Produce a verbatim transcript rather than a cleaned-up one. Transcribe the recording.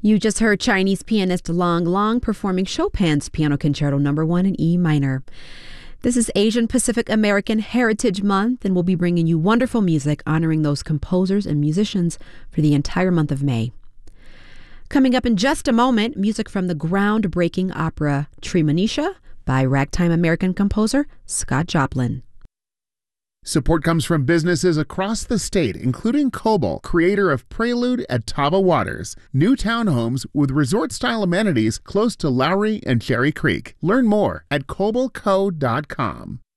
You just heard Chinese pianist Lang Lang performing Chopin's Piano Concerto Number One in E minor. This is Asian Pacific American Heritage Month, and we'll be bringing you wonderful music honoring those composers and musicians for the entire month of May. Coming up in just a moment, music from the groundbreaking opera Treemonisha by ragtime American composer Scott Joplin. Support comes from businesses across the state, including Coble, creator of Prelude at Tava Waters, new townhomes with resort-style amenities close to Lowry and Cherry Creek. Learn more at coble co dot com.